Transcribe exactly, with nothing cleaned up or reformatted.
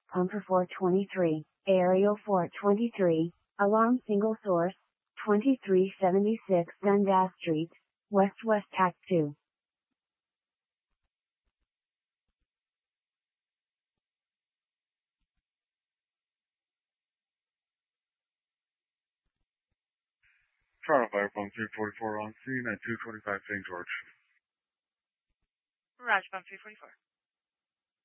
Pumper four twenty-three, Aerial four twenty-three, Alarm single source, twenty-three seventy-six Dundas Street, West West Act two. Toronto Fire Phone three forty-four on scene at two twenty-five Saint George. Roger, Pump three forty-four.